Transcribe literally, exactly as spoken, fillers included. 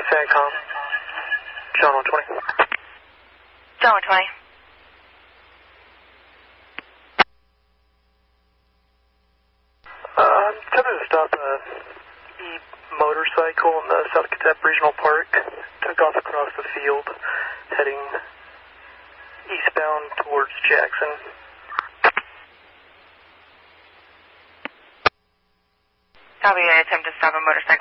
SATCOM. John one twenty. John one twenty. Uh, I'm attempting to stop a e-motorcycle in the South Kitsap Regional Park. Took off across the field, heading eastbound towards Jackson. Copy, I attempt to stop a motorcycle.